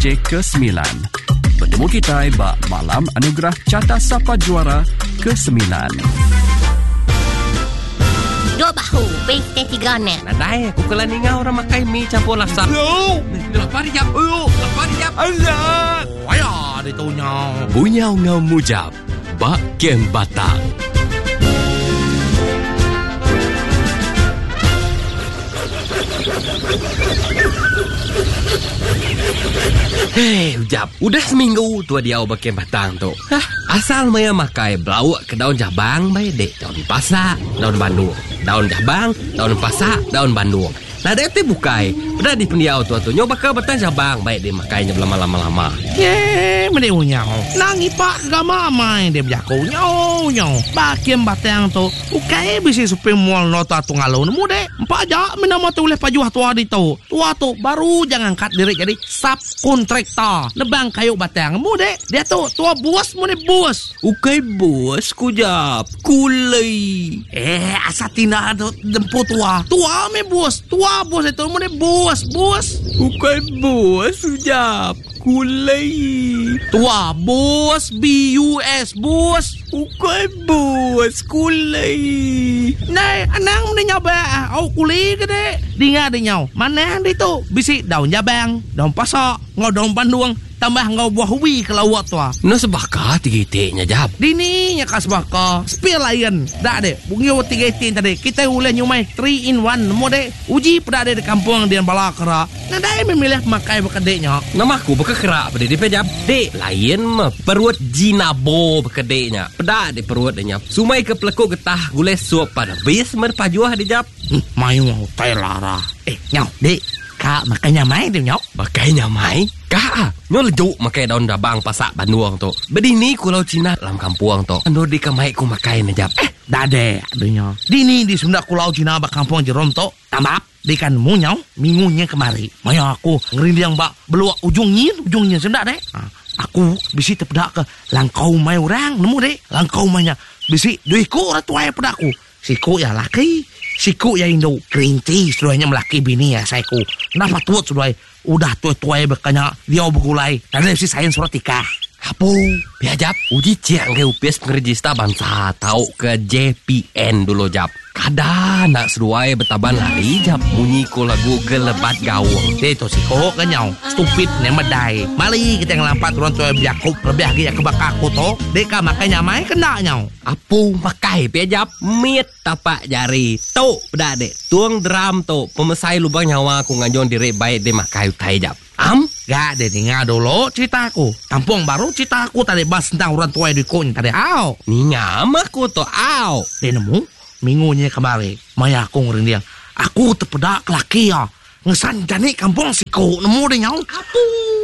PJ ke-9. Bertemu kita bak malam anugerah Carta Sapa Juara ke-9. Dua bahu, PT3 ni. Nadai, aku kelan ingau orang makai mi campur laksa. Yo! Lapar jap. Lapar jap. Allah! Waya, dia tahu nyau. Bunyau ngau mujab. Bak kem batang. Hei, Ujab. Udah seminggu tua dia bagian batang tu. Asal maya makai belawak ke daun jabang, baik dek. Daun pasak, daun bandung. Daun jabang, daun pasak, daun bandung. Nah, dia tu bukai. Pada di pendiau tu nyoba ke batang jabang, baik dia makainya lama-lama. Ye, mending nyau. Nangi pak gama main dia berjaku nyau. Bagian batang tu, ukai bisa supaya mual nota tu ngalau nemu dek. Empat aja minama tu oleh pajuah tua di tu. Tua tu baru jangan kat diri jadi subkontraktor. Nebang kayu batang mu dek. Dia tu tua bos mu ni bos. Ukai bos kujap. Kulai. Asatina tu dempu tua. Tua me bos. Tua bos itu mu ni bos. Ukai bos Ujab. Kulai. Tua bos BUS bos. Ukai bos kulai. Nei, anang ni nyoba au kuli ke dek. Dinga de nyau. Mana di tu? Bisi daun jabang, daun pasak, ngau daun panduang, tambah ngau buah ubi ke lawat tua. No sebaka tiga-tiganya Jab. Dini nya kas baka. Spear lion. Dak dek. Bungi 3 tadi. Kita uleh nyumai 3 in 1 nemu dek. Uji pada de kampung dia balakara. Nadai memilih makai bekadeknya. Nama aku berkerak pada dia Jab. Dek lain mah perut jinabo berkedeknya. Pedak di perut dia. Sumai ke pelekuk getah gulai suap pada bis merpajuah dia Jab. Mayu tai lara. Nyau, dek. Kak makanya mai dia nyau. Makanya mai? Kak, nyo lejuk makai daun dabang pasak banduang tu. Bedini kulau Cina dalam kampung tu. Ando di kamai ku makai na Jab. Dade adanya. Dini di Sunda kulau Cina bak kampung Jerom tu. Tamap. Di kan mu nyau minggunya kemari. Maya aku ngerindang bak beluak ujungnya Sunda dek. Aku bisi terpedak ke langkau mai orang nemu dek. Langkau mainnya bisi duiku ratuai pedaku. Siku ya laki. Siku ya Indo green tea sudahnya melaki bini ya saiku. Kenapa tuat sudah udah tua-tua bekanya dia bergulai. Dan si sains surat tikah. Apa? Biar uji ciang ke UPS pengerjista bangsa tahu ke JPN dulu Jab. Kada nak seruai betaban lari Jab. Bunyi ko lagu gelebat gawang. Itu si ko kan nyau. Stupid ni medai. Mali kita ngelampat orang tua biakub lebih lagi ke bakaku tu. Deka makanya mai kena nyau. Apa makai biar Jab. Mit tapak jari. Tu pedak dek. Tuang drum tu. Pemesai lubang nyawa aku ngajon diri baik dia makai utai Jab. Gak deh dengar dulu ceritaku. Kampung baru ceritaku tadi bahas tentang orang tua di koin tadi. Ni ngama aku tu Dia nemu minggunya kemarin. Maya aku ngerindang. Aku terpedak laki ya. Ngesan jani kampung siku nemu dia nyau. Apa?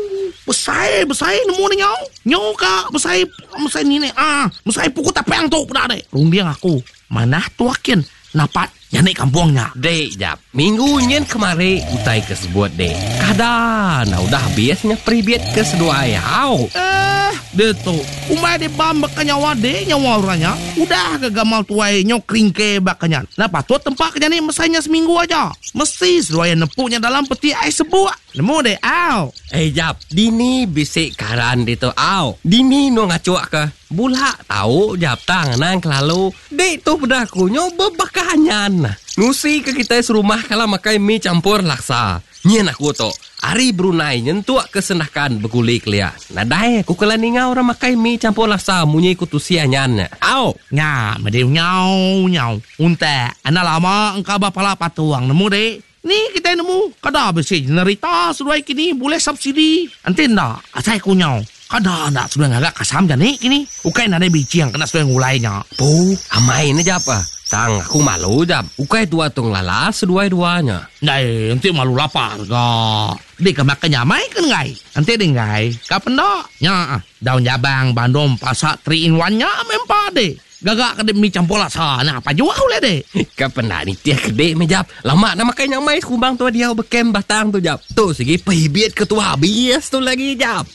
Besai nemu dia nyau. Nyau kak besai ni. Besai pukul tapang tu pedak deh. Rundiang aku. Mana tuakin napat jani kampungnya. Dek Jab. Minggu nyen kemarin utai ke sebuat dek. Kada nah udah biasanya pribet ke sedua ayau. Dia tu umai dia bam bakanya wade nyawa orangnya. Udah kegamal tuai nyokring ke bakanya. Napa tu tempat kerja ni mesainya seminggu aja. Mesti sedua nepuknya dalam peti ais sebuah. Nemu deh Jab. Dini bisik karan dia tu Dini no ngacuak ke. Bulak tahu Jab tangan kelalu. Dek tu pedaku nyoba bakahanyan. Nusi ke kita serumah kalau makai mi campur laksa. Nyen aku tu. Hari Brunei nyentuak kesenakan berkulik liat. Nadai aku kelan ingau orang makai mi campur laksa. Munyi kutusia nyan. Nya, medeu nyau. Unta, ana lama engkau bapala patuang nemu dek. Ni kita nemu. Kada besi generita sudah kini boleh subsidi. Antin dah. Asai ku nyau. Kada nak sudah ngagak kasam jani kini. Ukai nade biji yang kena sudah ngulainya. Amai ni japa? Tang aku malu Jab. Ukai tua tung lala sedua-duanya. Nai, nanti malu lapar ga. Di kemakanya mai kan ngai. Nanti dengai. Kapan dak? Nya, daun jabang, bandung, pasak 3 in 1 nya mempa de. Gagak kede mi campur laksa. Nah, apa jual le de? Kapan dak ni tiah kede me Jab. Lama nak makanya mai kumbang tua dia bekem batang tu Jab. Tu segi pehibit ketua habis tu lagi Jab.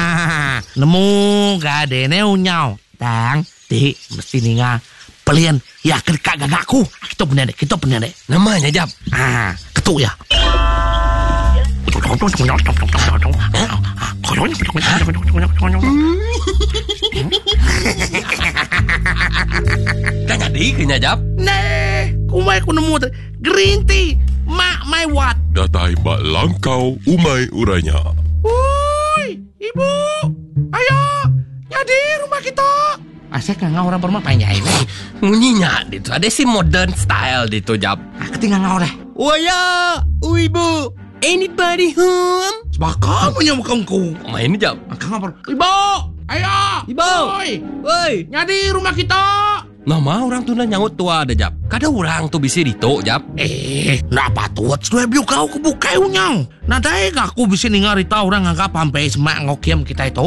Nemu gade ne unyau. Tang, di mesti ninga. Pelian, ya kerja gagakku. Kita punya dek. Namanya Jab. Ketuk ya. Kan jadi kena jap. Nah, kumai ku nemu tadi. Green tea. Mak mai wat. Datai bak langkau umai uranya. Woi, ibu. Ayo. Jadi rumah kita. Asal kan orang berumah panjang ini. Ngunyinya itu ada si modern style itu jap. Aku tinggal ngau deh. Waya, ibu. Anybody home? Sebab kamu yang mukangku. Main jap. Akang apa? Ibu. Ayo. Ibu. Woi. Jadi rumah kita. Nama orang tu nak nyaut tua ada jap. Kada orang tu bisa ditok jap. Nak patut sudah biu kau kebukai unyang. Nadai aku bisa dengar itu orang anggap sampai semak ngokiem kita itu.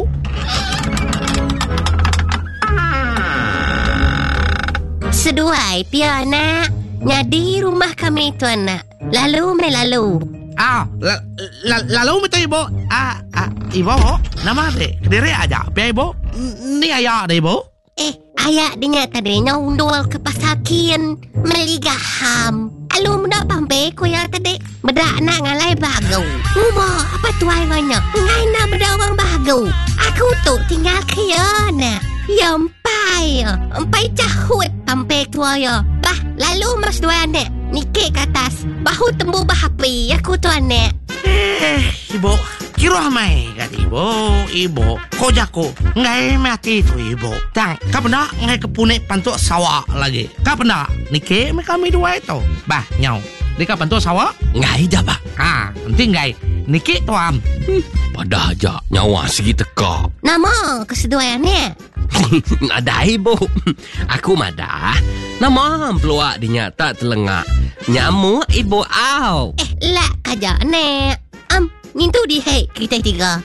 Seduai pia anak. Jadi rumah kami itu anak. Lalu melalu. Lalu minta ibu. Ibu, nama deh. Kediri aja. Pia ibu. Ni ayah deh ibu. Ayah dengar tadi nyondol ke pasakin. Meligaham. Alu muda pampe ko ya tadi. Bedak nak ngalai bagu. Umah, apa tuai banyak. Ngai nak bedak orang bagu. Aku tu tinggal kaya nak. Yampai cahut pampe tua ya. Bah, lalu mas dua anak. Nikik ke atas. Bahu tembu bahapi. Aku tu anak. Ibu, kira mai kat ibu. Kau jago. Ngai mati tu ibu. Tang, kau pernah ngai kepunek pantuk sawah lagi. Kau pernah nikik kami dua itu. Bah, nyau. Dika pantuk sawah? Ngai jap ah. Nanti ngai. Nikik tuam. Pada aja nyawa segi teka. Nama keseduai anak. Ada ibu. Aku madah. Nama peluak dinyata telengak. Nyamu ibu au. Lak kaja anak. Nintu di hei kita tiga.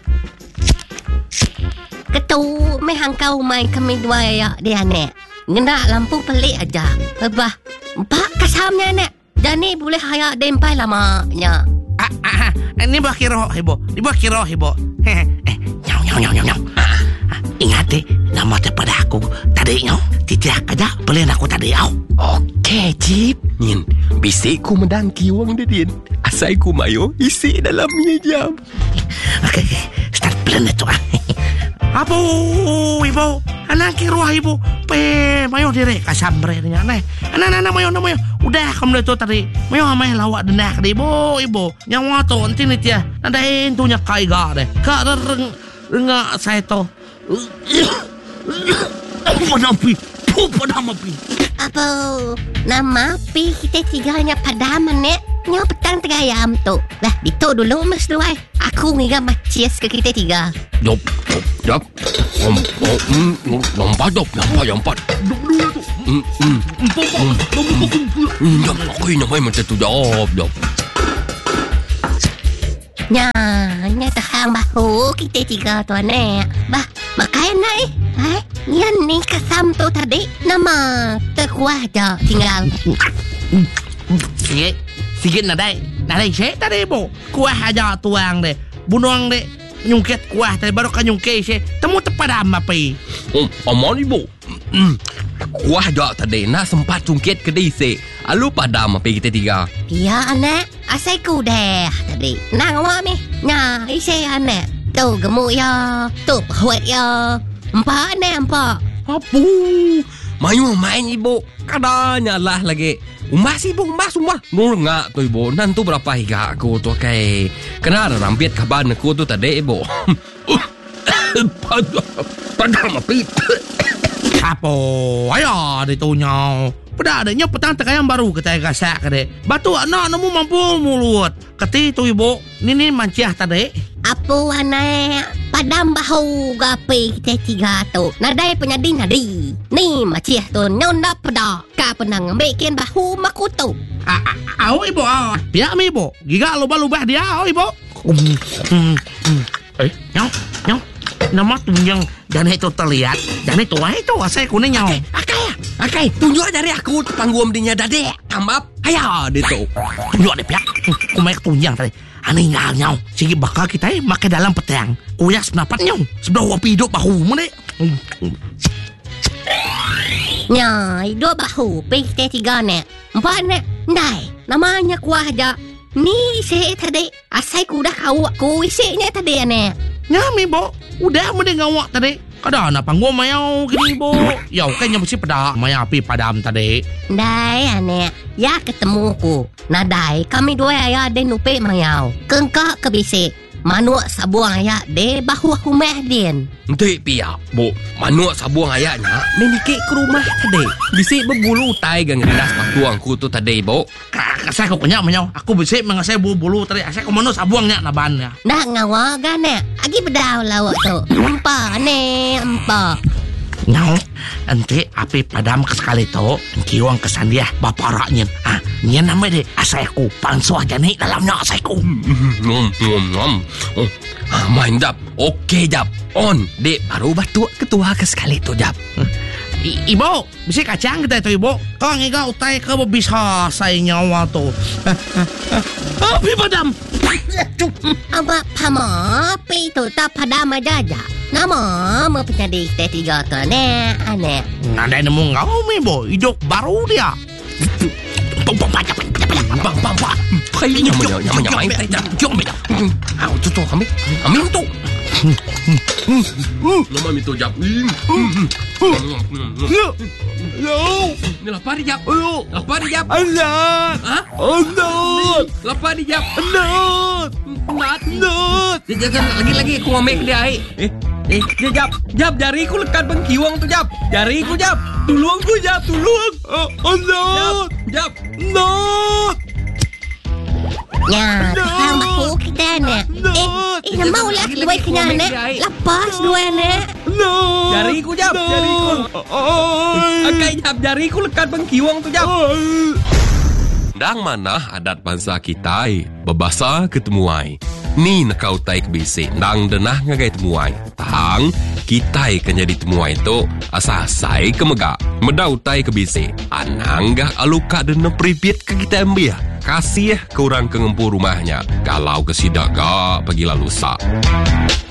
Ketu mehang kau mai kami dua ya dia anak. Ngena lampu pelik aja. Bah, empat kasamnya anak. Jadi boleh hayak dempai lamanya. Ini buah kiro ibu. Nyau. Ingat deh, nama daripada aku tadi nyau. Tidak aja, beliin aku tadi nyau. Okey, Cip. Nin, bisikku mendangki wang dia. Asaiku mayo isi dalamnya jam. Okey. Start plan itu. Apa ibu? Anak kiro ibu. Mayo dire kasambre nya neh. Anak mayo. Udah kamu itu tadi. Mayo amai lawak dendak ibu. Nyawa to nanti nih dia. Nadain tu nya kai ga deh. Ka renga saya to. Padam api. Apa? Nama api kita tiganya padam anak. Nyawa petang tegayam tu. Lah, itu dulu mas luai. Aku ngiga macias ke kita tiga. Jop. Nampak. Jop dulu tu. Jop, aku ini namanya macam tu. Jop. Nya tahang bahu kita tiga tu anak. Bah, makain naik. Yan ni kasam tu tadi. Nama terkuah aja tinggal. Sikit nadai saya tadi ibu. Kuah aja tuang deh. Bunuang deh. Nyungkit kuah tadi baru kan nyungkit saya. Temu tepadam api. Aman ibu. Kuah jauh tadi nak sempat cungkit ke disi. Alu padam api kita tiga. Ya anak, asaiku deh tadi. Nang wami. Nya, isi anak. Tu gemuk ya. Tu perut ya. Empat anak. Apa? Mayu main ibu. Kadanya lah lagi. Umbas ibu. Nurngak tu ibu. Nantu berapa higa aku tu kai. Kena ada rampit kaban aku tu tadi ibu. Padam api. Apa? Ayah ditunya. Pada adanya petang tekayang baru kita gasak deh. Batu anak nemu mampu mulut. Keti tu ibu. Ini manciah tadi. Apa anak? Padam bahu gapi kita tiga tu. Nadai penyadi nadi. Ni macih tu nyonda pada. Ka penang bikin bahu makutu. Au ibu. Biar mi ibu. Giga lubah-lubah dia au ibu. Nyau. Nama tunjang dan itu terlihat. Dan itu saya kuning nyau. Akai, tunjuk dari aku panggung dinya dadek. Tambap. Ayah dia tu. Tunjuk deh pihak. Kumaik tunjang tadi. Aneh nyau. Sigi bakal kita makai dalam petang. Kuyak sependapat nyau. Sebelah wapi hidup bahu mana. Nya, dua bahu kita tiga nek. Empat nek. Ndai, namanya kuah aja. Ni isi tadi. Asai ku dah kau aku isinya tadi nek. Nyami, Bo. Udah mending ngawak tadi. Kada na panggung mayau gini, Bo. Ya, kayaknya mesti pada maya api padam tadi. Dai ane, ya ketemu ku. Nadai kami dua ya de nupe mayau. Kengkak kebisik. Manuk sabuang ayak de bahu humeh din. Dek pia, Bo. Manuk sabuang ayaknya menikik ke rumah tadi. Bisik berbulu tai gang rendah patuangku tu tadi, Bo. Saya kau punya mayau. Aku bisik mengasai bulu tadi. Saya kau mana sabuangnya nabannya. Dah ngawak gane. Agi bedau lawak tu. Empa ne, empa. Nyau, ente api padam kesekali tu, kiwang kesan dia baparaknya. Nian nama dia asaiku, pansu aja nih dalamnya asaiku. Main Jap. Okey Jap. On. Dek baru batu ketua kesekali tu Jap. Ibu, bisa kacang kita itu ibu. Kau ngigau utai kau bisa saya nyawa tu. Api padam. Apa pama pi tu tak pada majaja. Nama mempunyai tiga tu ne ane. Nada nemu ngau ibu, hidup baru dia. Bang. Kayaknya nyamanya main tak jom beda. Tu ambil tu. Lama itu Jap. Ni lapar di Jap. Lapar di Jap. Anak. Ha? Anak. Lapar di Jap. Anak. Lagi aku ambil ke dia. Jap, jariku lekat bengkiwang tu Jap. Jariku Jap. Tolong ku Jap, tolong. Anak. Jap. Anak. Ya, sang baku kita ne. Mau lah dua kena ne. Lepas dua ne. Jariku Jap, jariku. Akai Jap, jariku lekat bengkiwang tu Jap. Dang mana adat bangsa kita bebasa ketemuai. Ni nak kau tai kebisik dang denah ngagai temuai. Tang kita kan jadi temuai tu asai kemegak. Medau tai kebisik. Anang gak aluka dan nepripit ke kita ambil. Kasih ke orang ke ngempu rumahnya. Kalau kesidak gak pergi lalu sak.